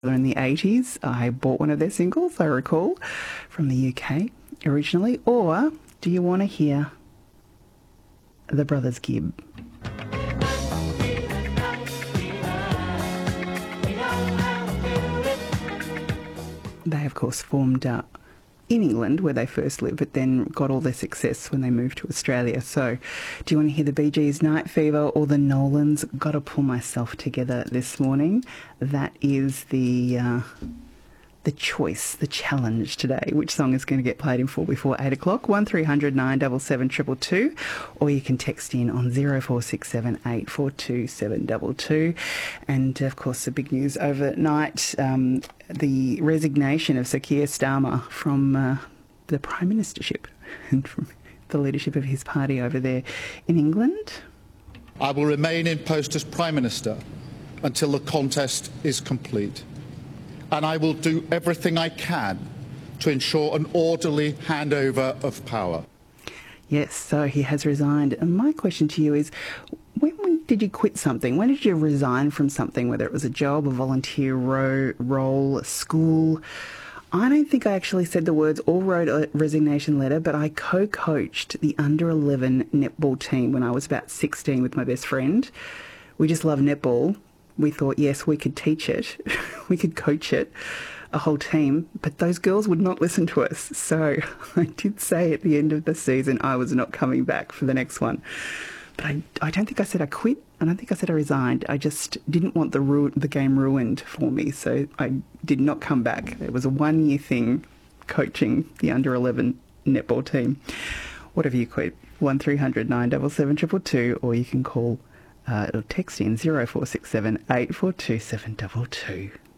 in the 80s. I bought one of their singles, I recall, from the UK originally. Or do you want to hear the Brothers Gibb? They, of course, formed in England where they first lived, but then got all their success when they moved to Australia. So do you want to hear the Bee Gees' Night Fever or the Nolans' Gotta Pull Myself Together this morning? That is the choice, the challenge today. Which song is going to get played in full before 8 o'clock? 1300 977 222, or you can text in on 0467 842 722. And of course, the big news overnight, the resignation of Sir Keir Starmer from the Prime Ministership and from the leadership of his party over there in England. I will remain in post as Prime Minister until the contest is complete. And I will do everything I can to ensure an orderly handover of power. Yes, so he has resigned. And my question to you is, when did you quit something? When did you resign from something, whether it was a job, a volunteer role, a school? I don't think I actually said the words or wrote a resignation letter, but I co-coached the under-11 netball team when I was about 16 with my best friend. We just love netball. We thought, yes, we could teach it, we could coach it, a whole team, but those girls would not listen to us. So I did say at the end of the season I was not coming back for the next one. But I don't think I said I quit. I don't think I said I resigned. I just didn't want the game ruined for me, so I did not come back. It was a one-year thing, coaching the under-11 netball team. What have you quit? 1300 977 222, or you can call text in 0467 842 722.